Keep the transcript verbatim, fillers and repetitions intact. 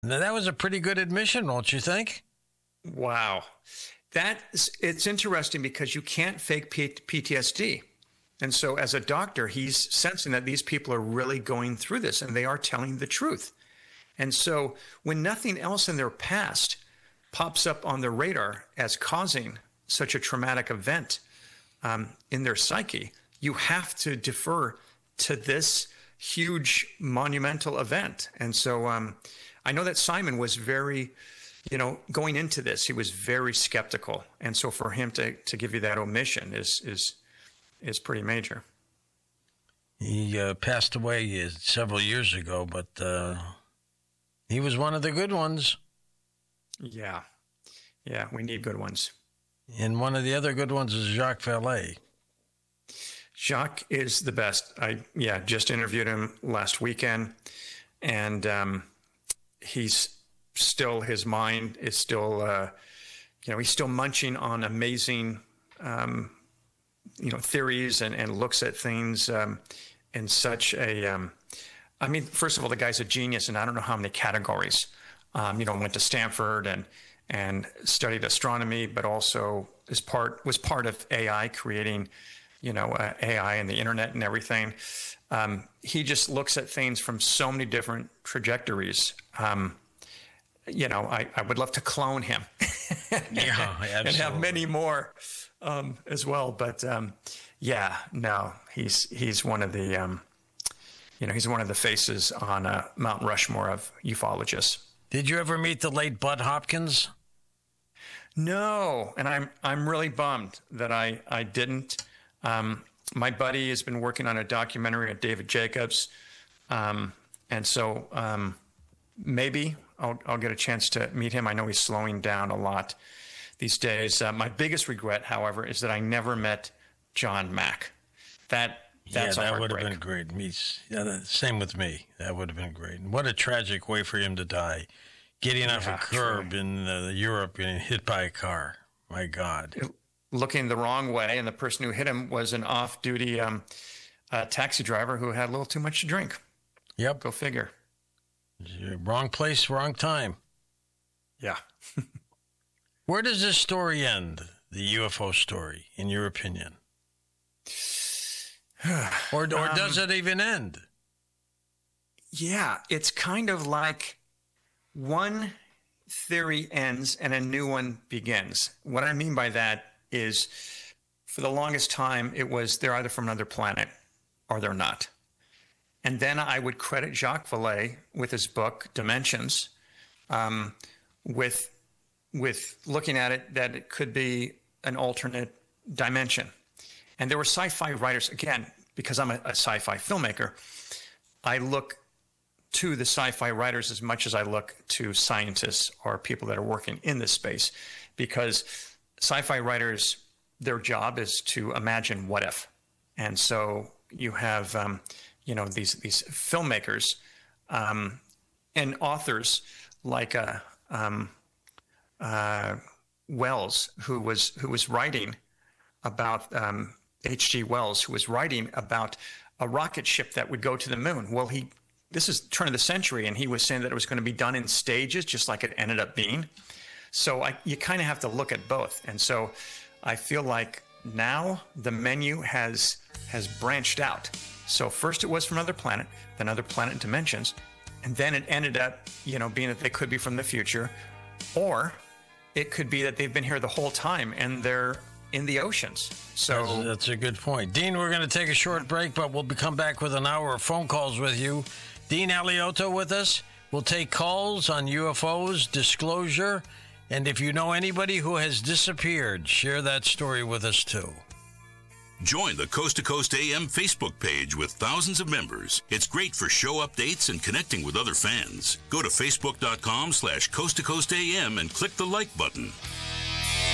Now, that was a pretty good admission, don't you think? Wow. That is, it's interesting because you can't fake P- PTSD. And so as a doctor, he's sensing that these people are really going through this and they are telling the truth. And so when nothing else in their past pops up on their radar as causing such a traumatic event um, in their psyche, you have to defer to this huge monumental event. And so um, I know that Simon was very, you know, going into this, he was very skeptical. And so for him to, to give you that omission is, is, is pretty major. He uh, passed away uh, several years ago, but uh, he was one of the good ones. Yeah. Yeah, we need good ones. And one of the other good ones is Jacques Vallée. Jacques is the best. I, yeah, just interviewed him last weekend. And um, he's still, his mind is still, uh, you know, he's still munching on amazing um you know, theories and, and looks at things um, in such a, um, I mean, first of all, the guy's a genius and I don't know how many categories, um, you know, went to Stanford and, and studied astronomy, but also is part, was part of A I creating, you know, uh, A I and the internet and everything. Um, he just looks at things from so many different trajectories. Um, you know, I, I would love to clone him yeah, and have many more. Um, as well, but um, yeah, no, he's he's one of the, um, you know, he's one of the faces on uh, Mount Rushmore of ufologists. Did you ever meet the late Bud Hopkins? No, and I'm I'm really bummed that I I didn't. Um, my buddy has been working on a documentary on David Jacobs, um, and so um, maybe I'll I'll get a chance to meet him. I know he's slowing down a lot these days. Uh, my biggest regret, however, is that I never met John Mack. That that's yeah, a that would have heartbreak. been great. Me, yeah, the, same with me. That would have been great. And what a tragic way for him to die, getting off Yeah, a curb truly. in uh, Europe and hit by a car. My God. Looking the wrong way, and the person who hit him was an off-duty um, uh, taxi driver who had a little too much to drink. Yep. Go figure. Wrong place, wrong time. Yeah. Where does this story end, the U F O story, in your opinion? or or Um, does it even end? Yeah, it's kind of like one theory ends and a new one begins. What I mean by that is, for the longest time, it was they're either from another planet or they're not. And then I would credit Jacques Vallée with his book, Dimensions, um, with with looking at it that it could be an alternate dimension. And there were sci-fi writers, again, because I'm a, a sci-fi filmmaker, I look to the sci-fi writers as much as I look to scientists or people that are working in this space, because sci-fi writers, their job is to imagine what if. And so you have, um, you know, these these filmmakers um, and authors like uh, um, uh, Wells, who was who was writing about um, H G Wells, who was writing about a rocket ship that would go to the moon. Well, he this is turn of the century, and he was saying that it was going to be done in stages, just like it ended up being. So I, you kind of have to look at both. And so I feel like now the menu has has branched out. So first it was from another planet, then other planet dimensions, and then it ended up, you know, being that they could be from the future, or it could be that they've been here the whole time and they're in the oceans. So That's, that's a good point. Dean, we're going to take a short break, but we'll come back with an hour of phone calls with you. Dean Alioto with us. We'll take calls on U F Os, disclosure, and if you know anybody who has disappeared, share that story with us too. Join the Coast to Coast A M Facebook page with thousands of members. It's great for show updates and connecting with other fans. Go to facebook.com slash Coast to Coast AM and click the like button.